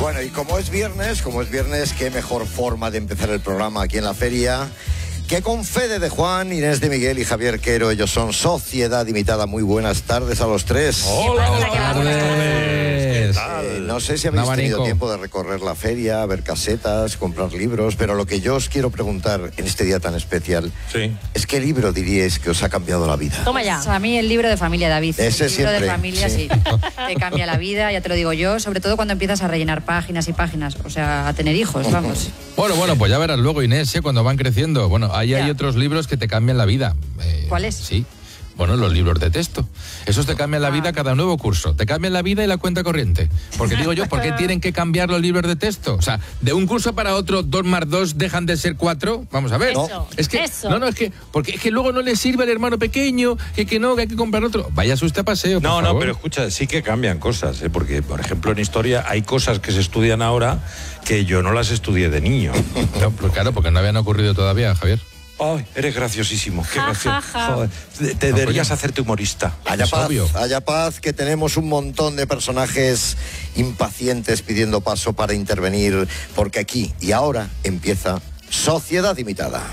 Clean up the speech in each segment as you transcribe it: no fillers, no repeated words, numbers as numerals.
Bueno, y como es viernes, qué mejor forma de empezar el programa aquí en la feria que con Fede de Juan, Inés de Miguel y Javier Quero. Ellos son Sociedad Limitada. Muy buenas tardes a los tres. Hola, buenas tardes. No sé si habéis tenido tiempo de recorrer la feria, ver casetas, comprar libros, pero lo que yo os quiero preguntar en este día tan especial es ¿qué libro diríais que os ha cambiado la vida? Toma ya. A mí el libro de familia, David. Ese el libro siempre, de familia, sí. Te cambia la vida, ya te lo digo yo, sobre todo cuando empiezas a rellenar páginas y páginas, o sea, a tener hijos, vamos. Bueno, pues ya verás luego, Inés, cuando van creciendo. Bueno, ahí hay otros libros que te cambian la vida. ¿Cuáles? Sí. Bueno, los libros de texto. Esos te cambian la vida cada nuevo curso. Te cambian la vida y la cuenta corriente. Porque digo yo, ¿por qué tienen que cambiar los libros de texto? O sea, de un curso para otro, 2 más 2 dejan de ser 4. Vamos a ver. Eso, es que, eso. Porque es que luego no le sirve al hermano pequeño, que hay que comprar otro. Váyase usted a paseo, por favor. Pero escucha, sí que cambian cosas, porque, por ejemplo, en historia hay cosas que se estudian ahora que yo no las estudié de niño. No, pues claro, porque no habían ocurrido todavía, Javier. Ay, eres graciosísimo, qué gracioso. Joder, te deberías hacerte humorista. Haya paz, que tenemos un montón de personajes impacientes pidiendo paso para intervenir, porque aquí y ahora empieza Sociedad Limitada.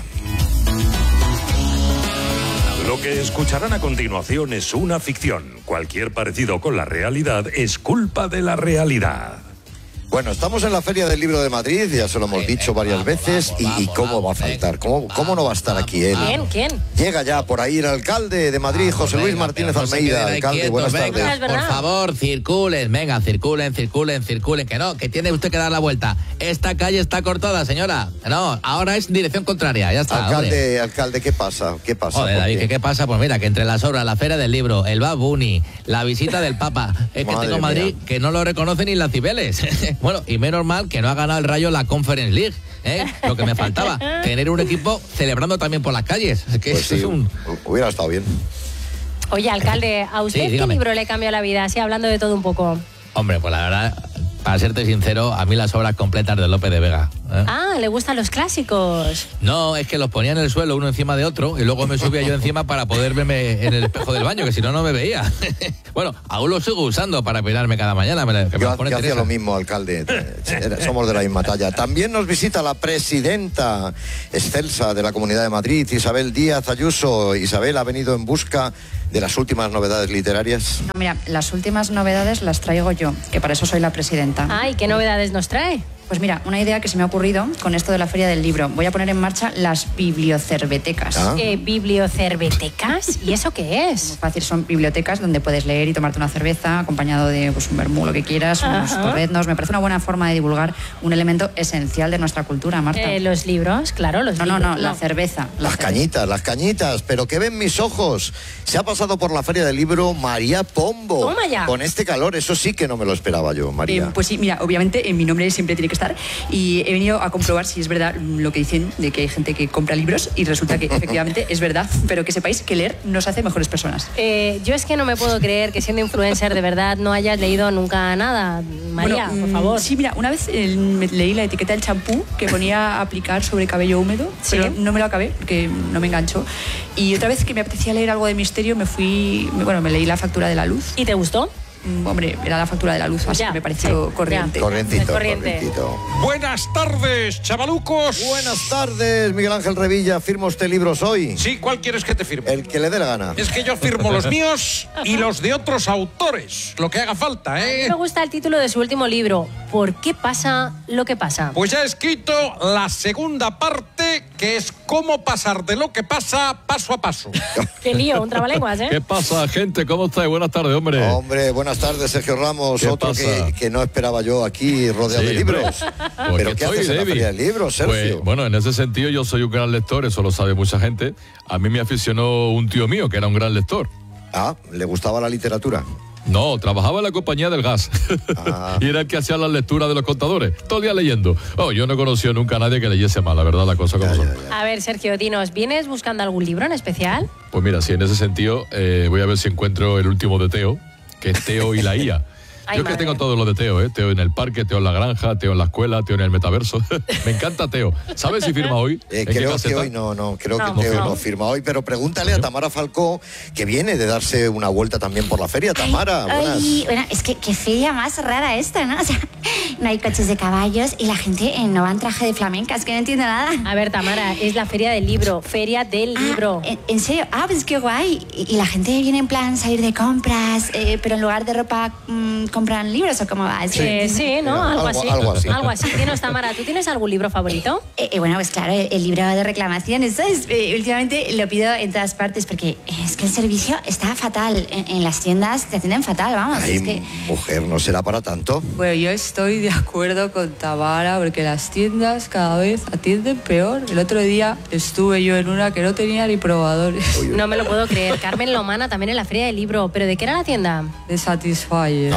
Lo que escucharán a continuación es una ficción. Cualquier parecido con la realidad es culpa de la realidad. Bueno, estamos en la Feria del Libro de Madrid, ya se lo hemos dicho varias veces, y ¿cómo va a faltar? ¿Cómo no va a estar aquí él? ¿Quién? Llega ya por ahí el alcalde de Madrid, José Luis Martínez Almeida. Alcalde, buenas tardes. Por favor, circulen, circulen, que tiene usted que dar la vuelta. Esta calle está cortada, señora. No, ahora es en dirección contraria, ya está. Alcalde, ¿qué pasa? Joder, David, ¿qué pasa? Pues mira, que entre las obras, la Feria del Libro, el Bad Bunny, la visita del Papa, es que tengo Madrid que no lo reconoce ni las Cibeles. Bueno, y menos mal que no ha ganado el Rayo la Conference League, lo que me faltaba, tener un equipo celebrando también por las calles. Que pues sí, hubiera estado bien. Oye, alcalde, ¿a usted qué libro le cambió la vida? Así hablando de todo un poco. Hombre, pues la verdad, para serte sincero, a mí las obras completas de Lope de Vega. Ah, ¿le gustan los clásicos? No, es que los ponía en el suelo uno encima de otro y luego me subía yo encima para poder verme en el espejo del baño, que si no, no me veía. Bueno, aún lo sigo usando para peinarme cada mañana. Yo hacía lo mismo, alcalde. Somos de la misma talla. También nos visita la presidenta excelsa de la Comunidad de Madrid, Isabel Díaz Ayuso. Isabel ha venido en busca de las últimas novedades literarias. No, mira, las últimas novedades las traigo yo, que para eso soy la presidenta. Ay, ¿qué novedades nos trae? Pues mira, una idea que se me ha ocurrido con esto de la Feria del Libro. Voy a poner en marcha las bibliocervetecas. ¿Bibliocervetecas? ¿Y eso qué es? Muy fácil, son bibliotecas donde puedes leer y tomarte una cerveza acompañado de un vermú, lo que quieras, unos torreznos. Me parece una buena forma de divulgar un elemento esencial de nuestra cultura, Marta. ¿Los libros? Claro, los libros. No, la cerveza. Las cañitas. Pero ¿qué ven mis ojos? Se ha pasado por la Feria del Libro María Pombo. Toma ya. Con este calor, eso sí que no me lo esperaba yo, María. Pues sí, mira, obviamente mi nombre siempre tiene que estar y he venido a comprobar si es verdad lo que dicen de que hay gente que compra libros y resulta que efectivamente es verdad, pero que sepáis que leer nos hace mejores personas. Yo es que no me puedo creer que siendo influencer de verdad no hayas leído nunca nada, María, por favor. Sí, mira, una vez leí la etiqueta del champú que ponía aplicar sobre cabello húmedo, pero no me lo acabé porque no me enganchó. Y otra vez que me apetecía leer algo de misterio me leí la factura de la luz. ¿Y te gustó? Hombre, era la factura de la luz, así que me pareció corriente. Corrientito. Buenas tardes, chavalucos. Buenas tardes, Miguel Ángel Revilla. ¿Firma usted libros hoy? Sí, ¿cuál quieres que te firme? El que le dé la gana. Es que yo firmo los míos y los de otros autores, lo que haga falta, A mí me gusta el título de su último libro, ¿Por qué pasa lo que pasa? Pues ya he escrito la segunda parte, que es cómo pasar de lo que pasa paso a paso. Qué lío, un trabalenguas, ¿eh? ¿Qué pasa, gente? ¿Cómo estáis? Buenas tardes, hombre. Hombre, buenas tardes, Sergio Ramos. Otro que no esperaba yo aquí rodeado de libros. ¿Pero qué haces en la Feria del Libro, Sergio? Pues, bueno, en ese sentido yo soy un gran lector, eso lo sabe mucha gente. A mí me aficionó un tío mío que era un gran lector. Ah, ¿le gustaba la literatura? No, trabajaba en la compañía del gas. Y era el que hacía las lecturas de los contadores. Todo el día leyendo. Yo no he conocido nunca a nadie que leyese mal, la verdad, la cosa como son. A ver, Sergio, dinos, ¿vienes buscando algún libro en especial? Pues mira, sí, en ese sentido, voy a ver si encuentro el último de Teo, que es Teo y la IA. Yo que tengo todo lo de Teo, ¿eh? Teo en el parque, Teo en la granja, Teo en la escuela, Teo en el metaverso. Me encanta Teo. ¿Sabes si firma hoy? Creo que hoy no, creo que Teo no firma hoy, pero pregúntale a Tamara Falcó, que viene de darse una vuelta también por la feria. Tamara, buenas. Bueno, es que qué feria más rara esta, ¿no? O sea, no hay coches de caballos y la gente no va en traje de flamenca, es que no entiendo nada. A ver, Tamara, es la feria del libro, feria del libro. ¿En serio? Pues qué guay. Y la gente viene en plan salir de compras, pero en lugar de ropa compran libros, ¿o cómo va? Sí, ¿no? Algo así. Algo así. Dinos, Tamara, ¿tú tienes algún libro favorito? Bueno, pues claro, el libro de reclamaciones, ¿sabes? Últimamente lo pido en todas partes porque es que el servicio está fatal. En las tiendas te atienden fatal, vamos. Ay, es que... mujer, no será para tanto. Bueno, yo estoy de acuerdo con Tamara porque las tiendas cada vez atienden peor. El otro día estuve yo en una que no tenía ni probadores. No me lo puedo creer. Carmen Lomana también en la feria del libro. ¿Pero de qué era la tienda? De Satisfyer.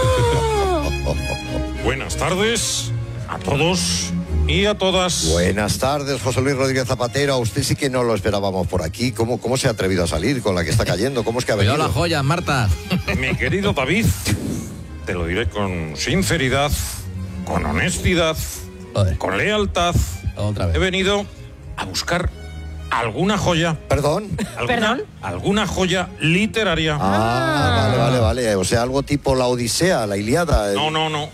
Buenas tardes a todos y a todas. Buenas tardes, José Luis Rodríguez Zapatero. A usted sí que no lo esperábamos por aquí. ¿Cómo se ha atrevido a salir con la que está cayendo? ¿Cómo es que ha venido? Cuidado la joya, Marta. Mi querido David, te lo diré con sinceridad, con honestidad, con lealtad. Otra vez. He venido a buscar alguna joya. ¿Perdón? Alguna joya literaria. Vale. O sea, algo tipo la Odisea, la Ilíada. No.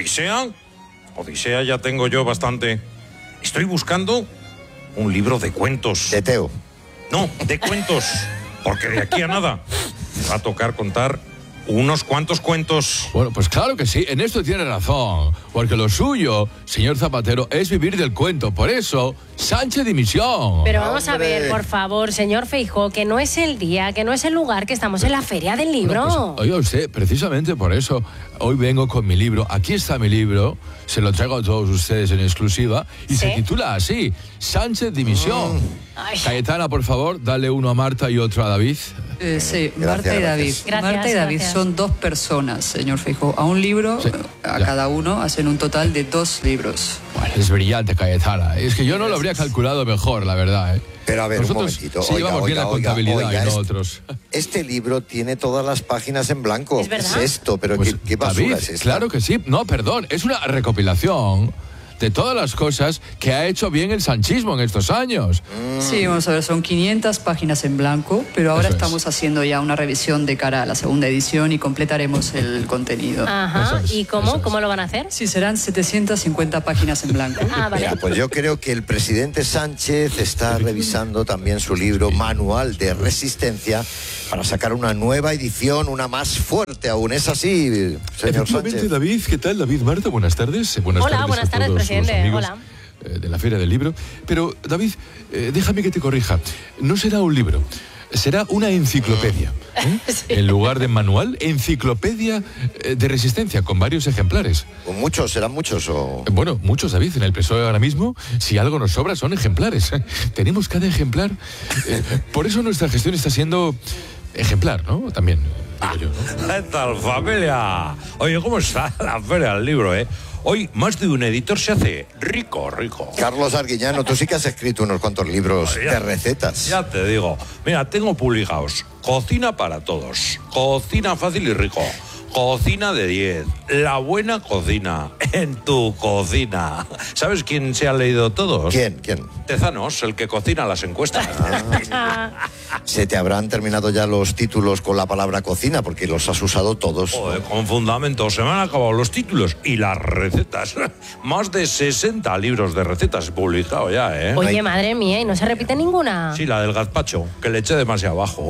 Odisea ya tengo yo bastante. Estoy buscando un libro de cuentos. ¿De Teo? No, de cuentos. Porque de aquí a nada me va a tocar contar unos cuantos cuentos. Bueno, pues claro que sí, en esto tiene razón. Porque lo suyo, señor Zapatero, es vivir del cuento. Por eso, Sánchez dimisión. Pero vamos a ver, por favor, señor Feijóo, que no es el día, que no es el lugar, que estamos en la feria del libro. Bueno, pues, oiga usted, precisamente por eso, hoy vengo con mi libro. Aquí está mi libro, se lo traigo a todos ustedes en exclusiva, y se titula así, Sánchez dimisión. Cayetana, por favor, dale uno a Marta y otro a David. Sí, Marta y David. Marta y David son dos personas, señor Feijóo. A un libro, a cada uno, hacen un total de 2 libros. Bueno, es brillante, Cayetana. Es que yo no lo habría calculado mejor, la verdad. Pero a ver, nosotros un momentito. Sí, llevamos bien la contabilidad y nosotros. Este libro tiene todas las páginas en blanco. ¿Es verdad? ¿Qué es esto? ¿Pero pues, qué basura David, es esta? Claro que sí. No, perdón. Es una recopilación de todas las cosas que ha hecho bien el sanchismo en estos años. Sí, vamos a ver, son 500 páginas en blanco, pero ahora estamos haciendo ya una revisión de cara a la segunda edición y completaremos el contenido. Ajá, ¿y cómo lo van a hacer? Sí, serán 750 páginas en blanco. Vale. Mira, pues yo creo que el presidente Sánchez está revisando también su libro Manual de Resistencia para sacar una nueva edición, una más fuerte aún. ¿Es así, señor Sánchez? David, ¿qué tal? David, Marta, buenas tardes. Buenas tardes, presidente. Los amigos, hola. De la Feria del Libro. Pero, David, déjame que te corrija. No será un libro, será una enciclopedia. Sí. En lugar de manual, enciclopedia de resistencia, con varios ejemplares. ¿Muchos? ¿Serán muchos o...? Bueno, muchos, David. En el PSOE ahora mismo, si algo nos sobra, son ejemplares. Tenemos cada ejemplar. Por eso nuestra gestión está siendo ejemplar, ¿no? También, digo yo, ¿no? ¿Qué tal, familia? Oye, ¿cómo está la feria del libro, Hoy más de un editor se hace rico. Carlos Arguiñano, tú sí que has escrito unos cuantos libros de recetas. Ya te digo. Mira, tengo publicados Cocina para todos, Cocina fácil y rico, Cocina de 10, La buena cocina, en tu cocina. ¿Sabes quién se ha leído todos? ¿Quién? Tezanos, el que cocina las encuestas. Se te habrán terminado ya los títulos con la palabra cocina, porque los has usado todos. Joder, con fundamento. Se me han acabado los títulos y las recetas. Más de 60 libros de recetas publicados ya, Oye, madre mía, ¿y no se repite ninguna? Sí, la del gazpacho, que le eché demasiado abajo.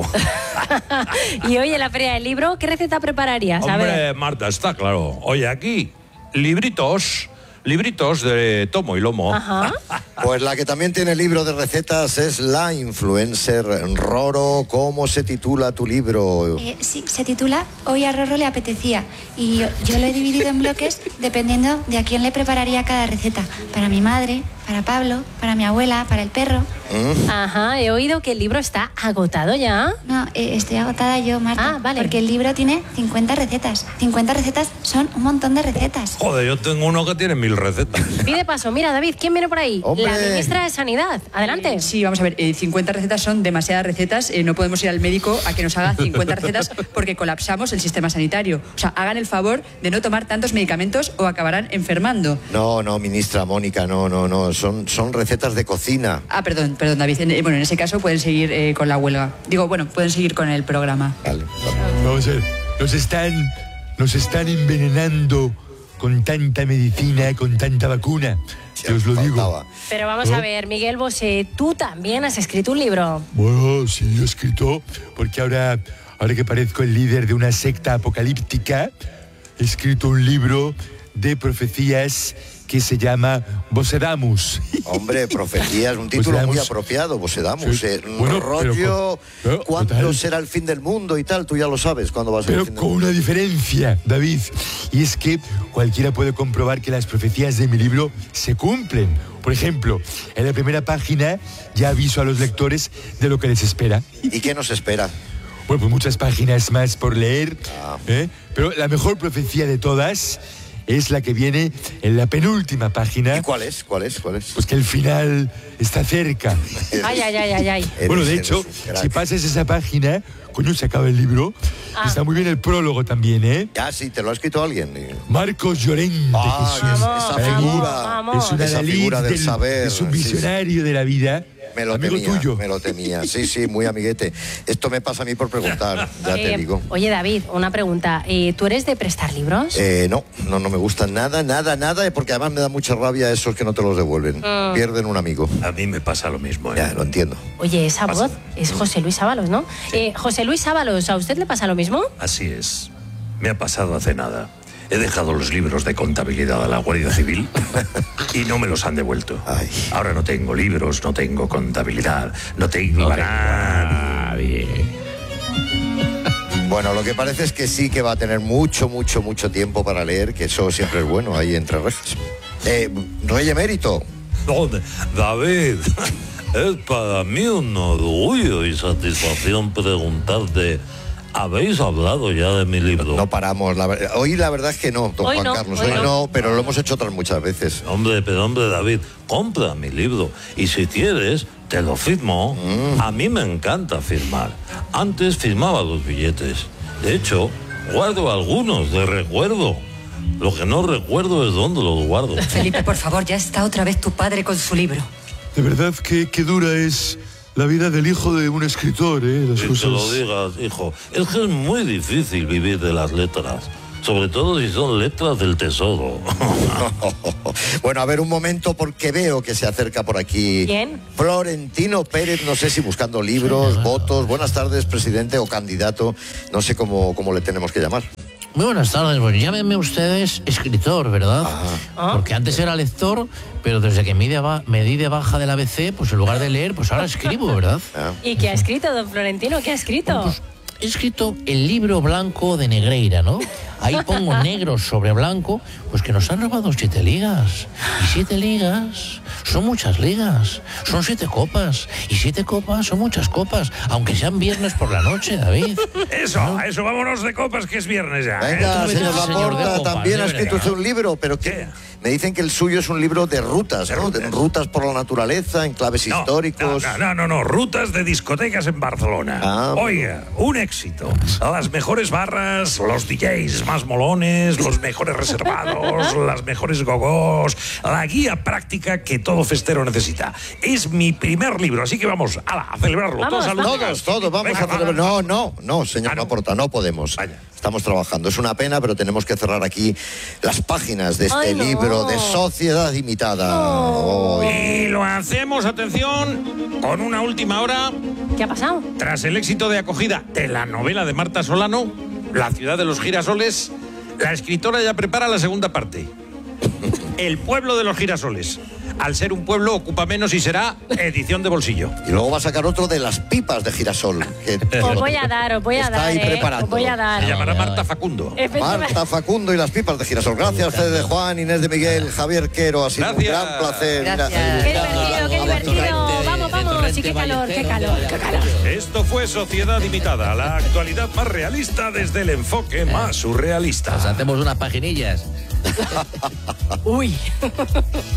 Y hoy en la feria del libro, ¿qué receta prepararías? Hombre, Marta, está claro. Oye, aquí, libritos de tomo y lomo. Ajá. Pues la que también tiene libro de recetas es la influencer Roro. ¿Cómo se titula tu libro? Sí, se titula Hoy a Roro le apetecía. Y yo lo he dividido en bloques dependiendo de a quién le prepararía cada receta. Para mi madre, para Pablo, para mi abuela, para el perro. Ajá, he oído que el libro está agotado ya. No, estoy agotada yo, Marta. Vale. Porque el libro tiene 50 recetas. 50 recetas son un montón de recetas. Joder, yo tengo uno que tiene 1000 recetas. Pide paso. Mira, David, ¿quién viene por ahí? ¡Hombre! La ministra de Sanidad. Adelante. Sí, vamos a ver, 50 recetas son demasiadas recetas. No podemos ir al médico a que nos haga 50 recetas porque colapsamos el sistema sanitario. O sea, hagan el favor de no tomar tantos medicamentos o acabarán enfermando. No, ministra Mónica, no. Son recetas de cocina. Perdón, David. Bueno, en ese caso pueden seguir con la huelga. Digo, bueno, pueden seguir con el programa. Vale. Vamos a ver, nos están envenenando con tanta medicina, con tanta vacuna. Sí, Yo os lo digo. faltaba. Pero vamos a ver, Miguel Bosé, tú también has escrito un libro. Bueno, sí, yo he escrito, porque ahora que parezco el líder de una secta apocalíptica, he escrito un libro de profecías que se llama Bosedamus. Hombre, profecías, un título muy apropiado, Bosedamus. Sí. Un Bueno, rollo, ¿cuándo total. será el fin del mundo y tal? Tú ya lo sabes, ¿cuándo va a ser el Pero fin del con mundo? una diferencia, David, y es que cualquiera puede comprobar que las profecías de mi libro se cumplen. Por ejemplo, en la primera página ya aviso a los lectores de lo que les espera. ¿Y qué nos espera? Bueno, pues muchas páginas más por leer, pero la mejor profecía de todas es la que viene en la penúltima página. ¿Y cuál es? Pues que el final está cerca. Ay. Bueno, de hecho, si pasas esa página, coño, se acaba el libro. Está muy bien el prólogo también, ¿eh? Ya, sí, te lo ha escrito alguien. Marcos Llorente, Esa figura. es una Esa Dalí figura del saber. es un Sí, visionario de la vida. Me lo amigo temía, tuyo. me lo temía. Sí, muy amiguete. Esto me pasa a mí por preguntar, ya te digo. Oye, David, una pregunta. ¿Tú eres de prestar libros? No me gusta nada, porque además me da mucha rabia esos que no te los devuelven. Pierden un amigo. A mí me pasa lo mismo, ¿eh? Ya, lo entiendo. Oye, esa voz es José Luis Ábalos, ¿no? José Luis Ábalos, ¿a usted le pasa lo mismo? Así es. Me ha pasado hace nada. He dejado los libros de contabilidad a la Guardia Civil y no me los han devuelto. Ay. Ahora no tengo libros, no tengo contabilidad, no tengo nadie. Bueno, lo que parece es que sí que va a tener mucho tiempo para leer, que eso siempre es bueno, ahí entre rejas. Rey Emérito. No, David, es para mí un orgullo y satisfacción preguntarte, ¿habéis hablado ya de mi libro? No paramos. Hoy la verdad es que no, don Hoy Juan no, Carlos. hoy Hoy no. no, pero lo hemos hecho otras muchas veces. Hombre, David, compra mi libro y si quieres, te lo firmo. A mí me encanta firmar. Antes firmaba los billetes. De hecho, guardo algunos de recuerdo. Lo que no recuerdo es dónde los guardo. Felipe, por favor, ya está otra vez tu padre con su libro. De verdad que dura es la vida del hijo de un escritor, ¿eh? Las Si cosas... te lo digas, hijo, es que es muy difícil vivir de las letras. Sobre todo si son letras del tesoro. Bueno, a ver, un momento, porque veo que se acerca por aquí. ¿Quién? Florentino Pérez, no sé si buscando libros, votos. Buenas tardes, presidente o candidato. No sé cómo le tenemos que llamar. Muy buenas tardes, pues llámenme ustedes escritor, ¿verdad? Porque antes era lector, pero desde que me di de baja del ABC, pues en lugar de leer, pues ahora escribo, ¿verdad? ¿Y qué ha escrito, don Florentino? ¿Qué ha escrito? Pues he escrito el libro blanco de Negreira, ¿no? Ahí pongo negro sobre blanco, pues que nos han robado 7 ligas. Y 7 ligas son muchas ligas. Son 7 copas. Y 7 copas son muchas copas. Aunque sean viernes por la noche, David. Eso, vámonos de copas, que es viernes ya. Venga, señor señor de Laporta, copas, también ha de escrito verdad. usted un libro, pero que me dicen que el suyo es un libro de rutas, ¿no? De rutas por la naturaleza, enclaves históricos. No, rutas de discotecas en Barcelona. Oiga, un éxito. Las mejores barras, los DJs más molones, los mejores reservados, las mejores gogos, la guía práctica que todo festero necesita. Es mi primer libro, así que vamos a celebrarlo. Vamos, Todos vamos a celebrar. No, señor Laporta, no podemos. Vaya. Estamos trabajando. Es una pena, pero tenemos que cerrar aquí las páginas de este libro de Sociedad Imitada. Y lo hacemos, atención, con una última hora. ¿Qué ha pasado? Tras el éxito de acogida de la novela de Marta Solano, La ciudad de los girasoles, la escritora ya prepara la segunda parte. El pueblo de los girasoles. Al ser un pueblo ocupa menos y será edición de bolsillo. Y luego va a sacar otro de las pipas de girasol. Os voy a dar, Está ahí preparando. Os voy a dar. Se llamará Marta Facundo. Marta Facundo y las pipas de girasol. Gracias, Fede de Juan, Inés de Miguel, Javier Quero. Ha sido un gran placer. Qué divertido, qué divertido. Vamos. sí, qué calor, qué calor, qué calor. Esto fue Sociedad Limitada, la actualidad más realista desde el enfoque más surrealista. Nos hacemos unas paginillas. Uy.